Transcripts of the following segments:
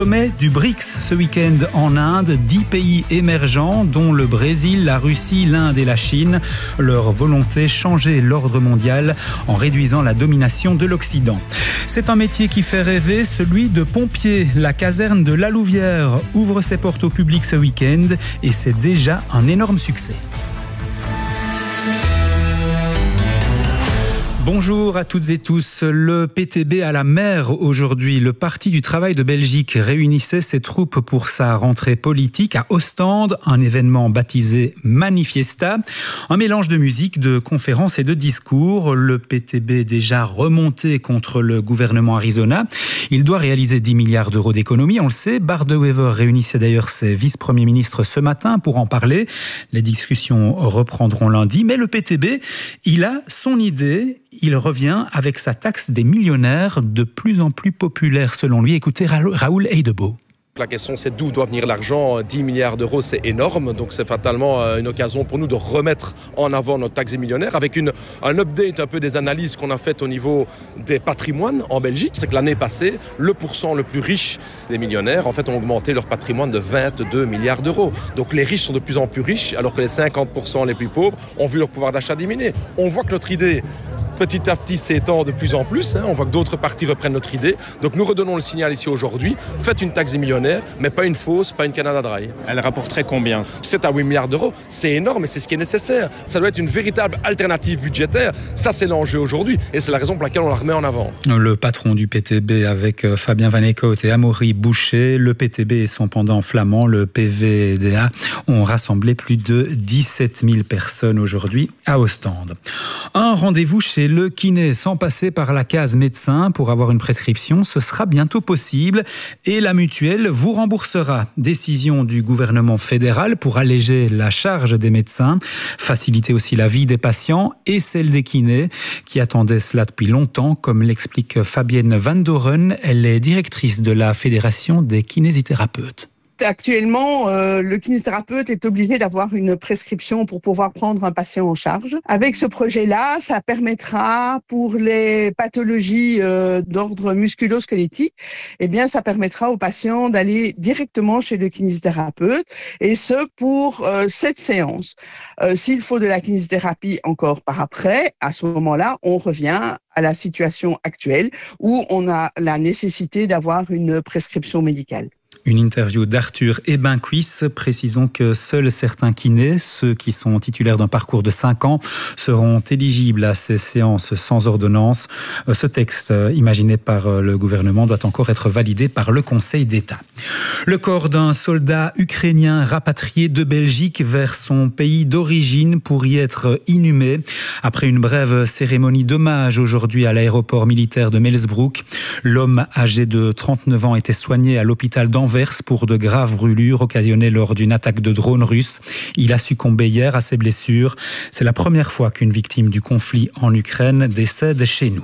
Sommet du BRICS ce week-end en Inde, 10 pays émergents dont le Brésil, la Russie, l'Inde et la Chine. Leur volonté changer l'ordre mondial en réduisant la domination de l'Occident. C'est un métier qui fait rêver, celui de pompier. La caserne de La Louvière ouvre ses portes au public ce week-end et c'est déjà un énorme succès. Bonjour à toutes et tous. Le PTB à la mer aujourd'hui. Le Parti du travail de Belgique réunissait ses troupes pour sa rentrée politique à Ostende, un événement baptisé Manifesta. Un mélange de musique, de conférences et de discours. Le PTB est déjà remonté contre le gouvernement Arizona. Il doit réaliser 10 milliards d'euros d'économies, on le sait. Bart De Wever réunissait d'ailleurs ses vice-premiers ministres ce matin pour en parler. Les discussions reprendront lundi. Mais le PTB, il a son idée. Il revient avec sa taxe des millionnaires, de plus en plus populaire selon lui. Écoutez Raoul Heidebo. La question, c'est d'où doit venir l'argent. 10 milliards d'euros, c'est énorme. Donc, c'est fatalement une occasion pour nous de remettre en avant notre taxe des millionnaires avec un update un peu des analyses qu'on a faites au niveau des patrimoines en Belgique. C'est que l'année passée, le pourcent le plus riche des millionnaires, en fait, ont augmenté leur patrimoine de 22 milliards d'euros. Donc, les riches sont de plus en plus riches, alors que les 50% les plus pauvres ont vu leur pouvoir d'achat diminuer. On voit que notre idée, petit à petit, s'étend de plus en plus. On voit que d'autres partis reprennent notre idée. Donc nous redonnons le signal ici aujourd'hui. Faites une taxe des millionnaires, mais pas une fausse, pas une Canada Dry. Elle rapporterait combien ? 7 à 8 milliards d'euros. C'est énorme et c'est ce qui est nécessaire. Ça doit être une véritable alternative budgétaire. Ça, c'est l'enjeu aujourd'hui. Et c'est la raison pour laquelle on la remet en avant. Le patron du PTB avec Fabien Van Eekhout et Amaury Boucher. Le PTB et son pendant flamand, le PVDA, ont rassemblé plus de 17 000 personnes aujourd'hui à Ostende. Un rendez-vous chez le kiné sans passer par la case médecin pour avoir une prescription, ce sera bientôt possible et la mutuelle vous remboursera. Décision du gouvernement fédéral pour alléger la charge des médecins, faciliter aussi la vie des patients et celle des kinés qui attendaient cela depuis longtemps, comme l'explique Fabienne Van Doren. Elle est directrice de la Fédération des kinésithérapeutes. Actuellement, le kinésithérapeute est obligé d'avoir une prescription pour pouvoir prendre un patient en charge. Avec ce projet-là, ça permettra pour les pathologies d'ordre musculo-squelettique, ça permettra aux patients d'aller directement chez le kinésithérapeute et ce pour 7 séances. S'il faut de la kinésithérapie encore par après, à ce moment-là, on revient à la situation actuelle où on a la nécessité d'avoir une prescription médicale. Une interview d'Arthur Ebencuis. Précisons que seuls certains kinés, ceux qui sont titulaires d'un parcours de 5 ans, seront éligibles à ces séances sans ordonnance. Ce texte, imaginé par le gouvernement, doit encore être validé par le Conseil d'État. Le corps d'un soldat ukrainien rapatrié de Belgique vers son pays d'origine pour y être inhumé. Après une brève cérémonie d'hommage aujourd'hui à l'aéroport militaire de Melsbroek, l'homme âgé de 39 ans était soigné à l'hôpital d'Anvers pour de graves brûlures occasionnées lors d'une attaque de drone russe. Il a succombé hier à ses blessures. C'est la première fois qu'une victime du conflit en Ukraine décède chez nous.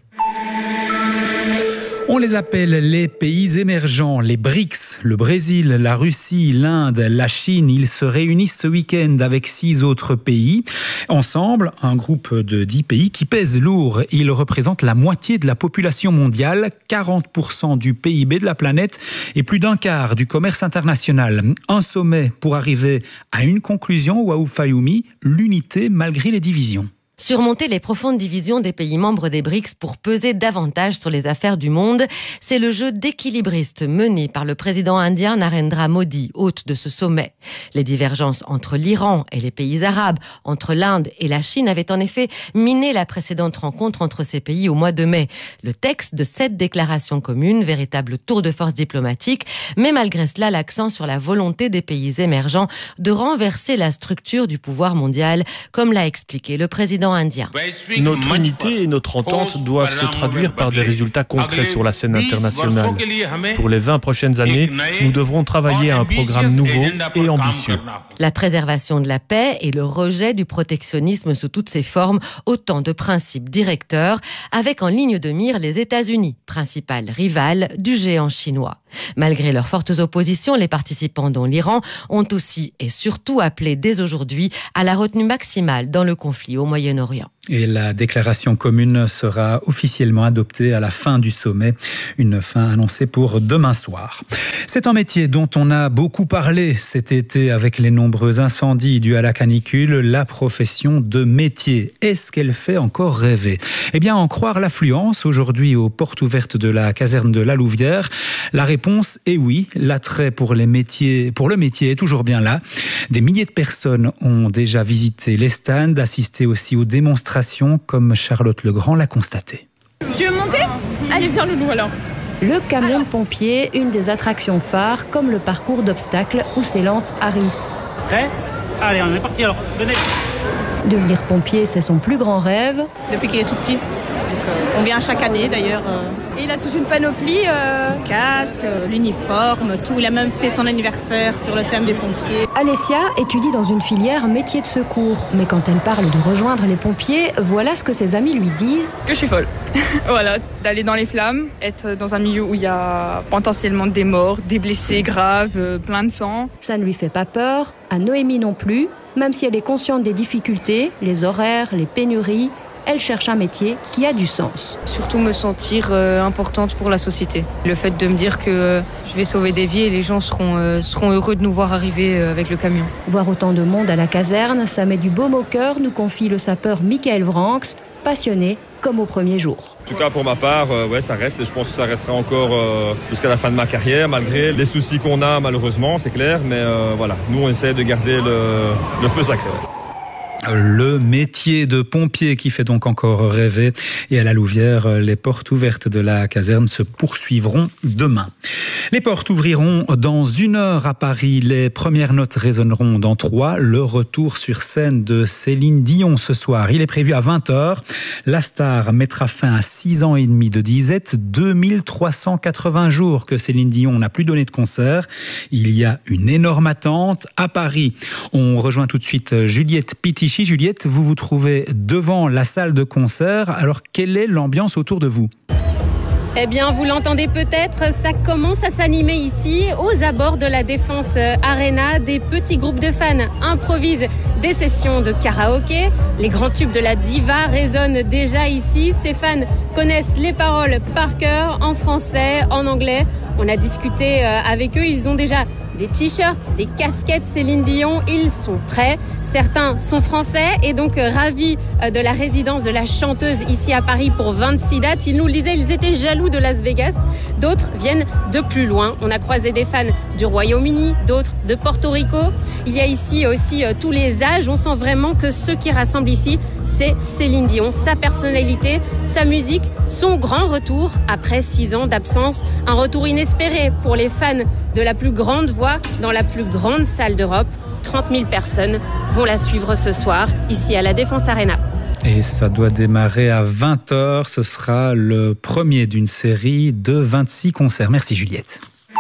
On les appelle les pays émergents, les BRICS, le Brésil, la Russie, l'Inde, la Chine. Ils se réunissent ce week-end avec 6 autres pays. Ensemble, un groupe de 10 pays qui pèsent lourd. Ils représentent la moitié de la population mondiale, 40% du PIB de la planète et plus d'un quart du commerce international. Un sommet pour arriver à une conclusion, Waoub Fayoumi, l'unité malgré les divisions. Surmonter les profondes divisions des pays membres des BRICS pour peser davantage sur les affaires du monde, c'est le jeu d'équilibriste mené par le président indien Narendra Modi, hôte de ce sommet. Les divergences entre l'Iran et les pays arabes, entre l'Inde et la Chine avaient en effet miné la précédente rencontre entre ces pays au mois de mai. Le texte de 7 déclarations communes, véritable tour de force diplomatique, met malgré cela l'accent sur la volonté des pays émergents de renverser la structure du pouvoir mondial, comme l'a expliqué le président indien. Notre unité et notre entente doivent se traduire par des résultats concrets sur la scène internationale. Pour les 20 prochaines années, nous devrons travailler à un programme nouveau et ambitieux. La préservation de la paix et le rejet du protectionnisme sous toutes ses formes, autant de principes directeurs, avec en ligne de mire les États-Unis, principal rival du géant chinois. Malgré leurs fortes oppositions, les participants, dont l'Iran, ont aussi et surtout appelé dès aujourd'hui à la retenue maximale dans le conflit au Moyen-Orient. Et la déclaration commune sera officiellement adoptée à la fin du sommet, une fin annoncée pour demain soir. C'est un métier dont on a beaucoup parlé cet été avec les nombreux incendies dus à la canicule, la profession de métier. Est-ce qu'elle fait encore rêver ? Eh bien, en croire l'affluence aujourd'hui aux portes ouvertes de la caserne de la Louvière, la réponse est oui. L'attrait pour le métier est toujours bien là. Des milliers de personnes ont déjà visité les stands, assisté aussi aux démonstrations comme Charlotte Legrand l'a constaté. Tu veux monter ? Allez, viens Loulou alors. Le camion de pompier, une des attractions phares, comme le parcours d'obstacles où s'élance Harris. Prêt ? Allez, on est parti alors. Venez. Devenir pompier, c'est son plus grand rêve. Depuis qu'il est tout petit. On vient chaque année d'ailleurs. Et il a toute une panoplie. Casque, l'uniforme, tout. Il a même fait son anniversaire sur le thème des pompiers. Alessia étudie dans une filière métier de secours. Mais quand elle parle de rejoindre les pompiers, voilà ce que ses amis lui disent. Que je suis folle. Voilà, d'aller dans les flammes, être dans un milieu où il y a potentiellement des morts, des blessés graves, plein de sang. Ça ne lui fait pas peur, à Noémie non plus. Même si elle est consciente des difficultés, les horaires, les pénuries, elle cherche un métier qui a du sens. Surtout me sentir importante pour la société. Le fait de me dire que je vais sauver des vies et les gens seront heureux de nous voir arriver avec le camion. Voir autant de monde à la caserne, ça met du baume au cœur, nous confie le sapeur Michael Vranx, passionné comme au premier jour. En tout cas pour ma part, ça reste et je pense que ça restera encore jusqu'à la fin de ma carrière, malgré les soucis qu'on a malheureusement, c'est clair, mais voilà, nous on essaie de garder le feu sacré. Le métier de pompier qui fait donc encore rêver. Et à la Louvière, les portes ouvertes de la caserne se poursuivront demain. Les portes ouvriront dans 1 heure à Paris. Les premières notes résonneront dans 3. Le retour sur scène de Céline Dion ce soir. Il est prévu à 20h. La star mettra fin à 6 ans et demi de disette. 2380 jours que Céline Dion n'a plus donné de concert. Il y a une énorme attente à Paris. On rejoint tout de suite Juliette Pitichy. Juliette, vous vous trouvez devant la salle de concert. Alors, quelle est l'ambiance autour de vous ? Eh bien, vous l'entendez peut-être, ça commence à s'animer ici, aux abords de la Défense Arena. Des petits groupes de fans improvisent des sessions de karaoké. Les grands tubes de la diva résonnent déjà ici. Ces fans connaissent les paroles par cœur, en français, en anglais. On a discuté avec eux, ils ont déjà des t-shirts, des casquettes Céline Dion, ils sont prêts. Certains sont français et donc ravis de la résidence de la chanteuse ici à Paris pour 26 dates. Ils nous le disaient, ils étaient jaloux de Las Vegas. D'autres viennent de plus loin. On a croisé des fans du Royaume-Uni, d'autres de Porto Rico. Il y a ici aussi tous les âges. On sent vraiment que ce qui rassemble ici, c'est Céline Dion, sa personnalité, sa musique, son grand retour après 6 ans d'absence. Un retour inespéré pour les fans de la plus grande voix dans la plus grande salle d'Europe. 30 000 personnes vont la suivre ce soir, ici à la Défense Arena. Et ça doit démarrer à 20h. Ce sera le premier d'une série de 26 concerts. Merci Juliette.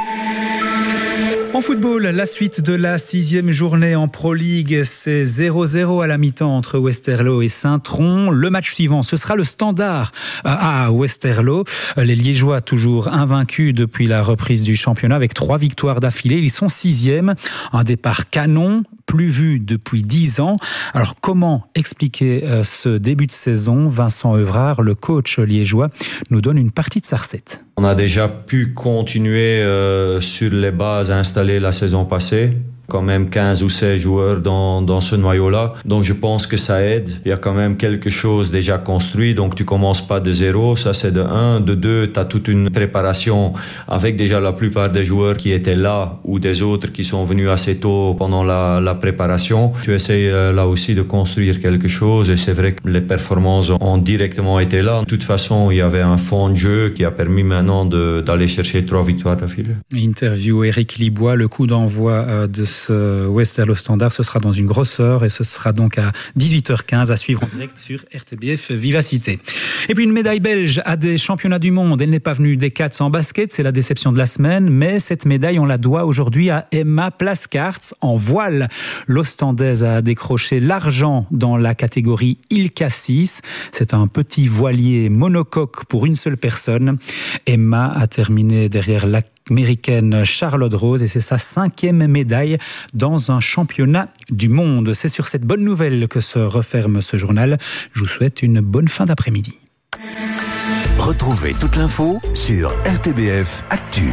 En football, la suite de la 6e journée en Pro League, c'est 0-0 à la mi-temps entre Westerlo et Saint-Tron. Le match suivant, ce sera le Standard à Westerlo. Les Liégeois, toujours invaincus depuis la reprise du championnat avec 3 victoires d'affilée. Ils sont 6e. Un départ canon, plus vu depuis 10 ans. Alors, comment expliquer ce début de saison ? Vincent Evrard, le coach liégeois, nous donne une partie de sa recette. On a déjà pu continuer sur les bases installées la saison passée. Quand même 15 ou 16 joueurs dans ce noyau-là. Donc je pense que ça aide. Il y a quand même quelque chose déjà construit. Donc tu commences pas de zéro. Ça c'est de 1. De 2, tu as toute une préparation avec déjà la plupart des joueurs qui étaient là ou des autres qui sont venus assez tôt pendant la préparation. Tu essayes là aussi de construire quelque chose et c'est vrai que les performances ont directement été là. De toute façon, il y avait un fond de jeu qui a permis maintenant d'aller chercher 3 victoires d'affilée. Interview Éric Libois, le coup d'envoi de ce Westerlo Standard, ce sera dans une grosse heure et ce sera donc à 18h15 à suivre en direct sur RTBF Vivacité. Et puis une médaille belge à des championnats du monde. Elle n'est pas venue des Cats en basket, c'est la déception de la semaine, mais cette médaille on la doit aujourd'hui à Emma Plaskarts en voile. L'Ostandaise a décroché l'argent dans la catégorie ILCA 6. C'est un petit voilier monocoque pour une seule personne. Emma a terminé derrière la américaine Charlotte Rose et c'est sa 5e médaille dans un championnat du monde. C'est sur cette bonne nouvelle que se referme ce journal. Je vous souhaite une bonne fin d'après-midi. Retrouvez toute l'info sur RTBF Actu.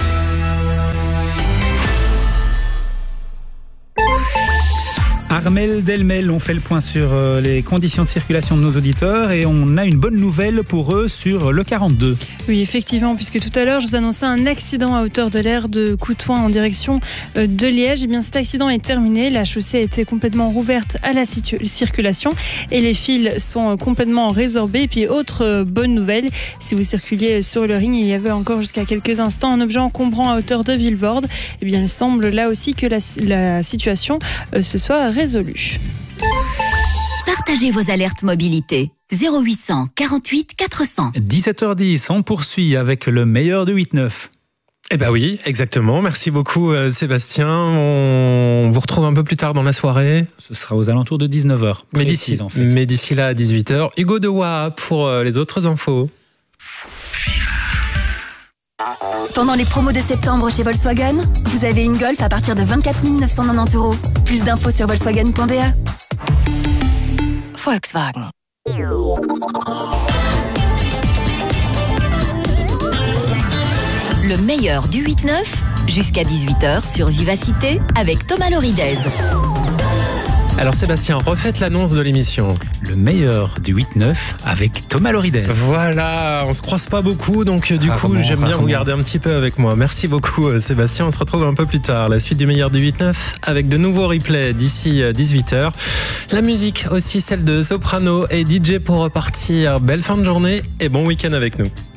Armel Delmel, on fait le point sur les conditions de circulation de nos auditeurs et on a une bonne nouvelle pour eux sur le 42. Oui, effectivement, puisque tout à l'heure, je vous annonçais un accident à hauteur de l'aire de Coutouin en direction de Liège. Eh bien, cet accident est terminé. La chaussée a été complètement rouverte à la circulation et les fils sont complètement résorbés. Et puis, autre bonne nouvelle, si vous circuliez sur le ring, il y avait encore jusqu'à quelques instants un objet encombrant à hauteur de Vilvoorde. Eh bien, il semble là aussi que la situation se soit résolue. Partagez vos alertes mobilité. 0800 48 400. 17h10, on poursuit avec le meilleur de 8-9. Eh ben oui, exactement. Merci beaucoup Sébastien. On vous retrouve un peu plus tard dans la soirée. Ce sera aux alentours de 19h. Mais d'ici là à 18h, Hugo Dewa pour les autres infos. Pendant les promos de septembre chez Volkswagen, vous avez une Golf à partir de 24 990 €. Plus d'infos sur volkswagen.be. Volkswagen. Le meilleur du 8-9, jusqu'à 18h sur Vivacité avec Thomas Loridez. Alors Sébastien, refaites l'annonce de l'émission. Le meilleur du 8-9 avec Thomas Loridez. Voilà, on se croise pas beaucoup, donc du coup j'aime bien vous garder un petit peu avec moi. Merci beaucoup Sébastien, on se retrouve un peu plus tard. La suite du meilleur du 8-9 avec de nouveaux replays d'ici 18h. La musique aussi, celle de Soprano et DJ pour repartir. Belle fin de journée et bon week-end avec nous.